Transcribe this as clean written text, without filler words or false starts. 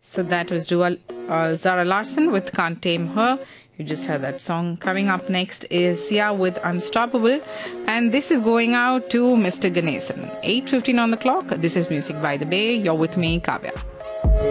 So that was Zara Larsson with Can't Tame Her. You just heard that song. Coming up next is Sia with Unstoppable. And this is going out to Mr. Ganesan. 8:15 on the clock. This is Music by the Bay. You're with me, Kavya.